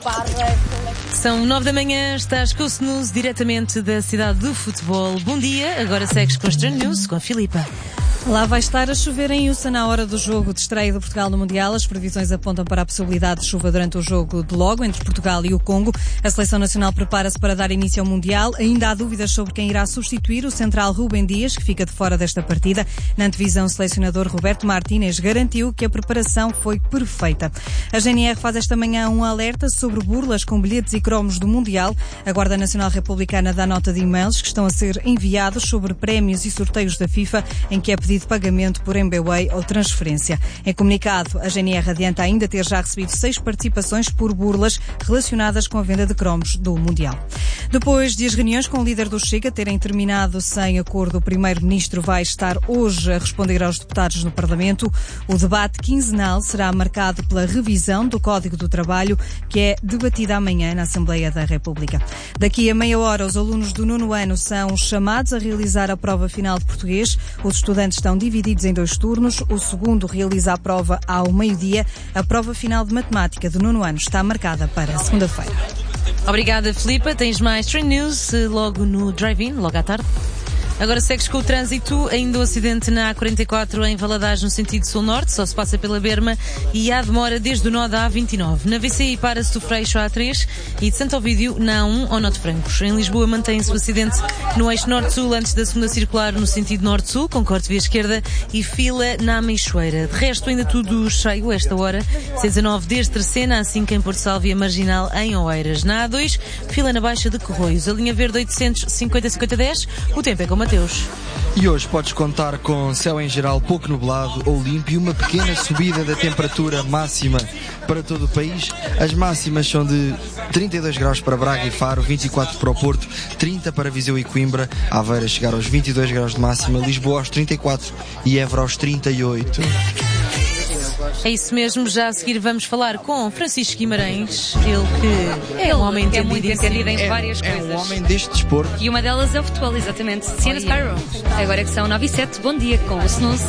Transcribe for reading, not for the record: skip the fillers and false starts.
São 9 da manhã, estás com o Snooze diretamente da cidade do futebol. Bom dia, agora segues com os Trend News com a Filipa. Lá vai estar a chover em Ussa na hora do jogo de estreia de Portugal no Mundial. As previsões apontam para a possibilidade de chuva durante o jogo de logo entre Portugal e o Congo. A seleção nacional prepara-se para dar início ao Mundial. Ainda há dúvidas sobre quem irá substituir o central Rúben Dias, que fica de fora desta partida. Na antevisão, o selecionador Roberto Martínez garantiu que a preparação foi perfeita. A GNR faz esta manhã um alerta sobre burlas com bilhetes e cromos do Mundial. A Guarda Nacional Republicana dá nota de e-mails que estão a ser enviados sobre prémios e sorteios da FIFA, em que é pedido de pagamento por MBWay ou transferência. Em comunicado, a GNR adianta ainda ter já recebido 6 participações por burlas relacionadas com a venda de cromos do Mundial. Depois de as reuniões com o líder do Chega terem terminado sem acordo, o primeiro-ministro vai estar hoje a responder aos deputados no Parlamento. O debate quinzenal será marcado pela revisão do Código do Trabalho, que é debatida amanhã na Assembleia da República. Daqui a meia hora, os alunos do 9º ano são chamados a realizar a prova final de português. Os estudantes estão divididos em 2 turnos. O segundo realiza a prova ao meio-dia. A prova final de matemática do 9º ano está marcada para segunda-feira. Obrigada, Filipa. Tens mais Trend News logo no Drive-In, logo à tarde. Agora segues com o trânsito. Ainda o acidente na A44 em Valadares no sentido sul-norte, só se passa pela Berma e há demora desde o nó da A29. Na VCI para-se do Freixo A3 e de Santo Ovídio na A1 ao Nó de Francos. Em Lisboa mantém-se o acidente no eixo norte-sul antes da segunda circular no sentido norte-sul, com corte via esquerda e fila na Meixoeira. De resto, ainda tudo cheio esta hora. C19 desde Terceira, A5 em Porto Salvo e a Marginal em Oeiras. Na A2, fila na Baixa de Corroios. A linha verde 850-5010. O tempo é com Mateus. E hoje podes contar com céu em geral pouco nublado ou limpo e uma pequena subida da temperatura máxima para todo o país. As máximas são de 32 graus para Braga e Faro, 24 para o Porto, 30 para Viseu e Coimbra, Aveiro a chegar aos 22 graus de máxima, Lisboa aos 34 e Évora aos 38. É isso mesmo, já a seguir vamos falar com Francisco Guimarães, ele que é um homem que é muito entendido em várias coisas. É um homem deste desporto. E uma delas é o futebol, exatamente. Siena Sparrow. Agora que são 9 e 7, bom dia com o Snooze.